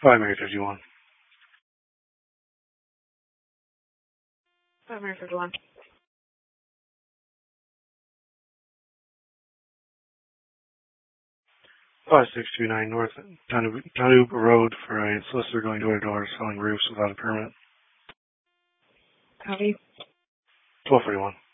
Mary 51. Mary 51. 5629 North Danube Road for a solicitor going door to door selling roofs without a permit. Copy. 1241.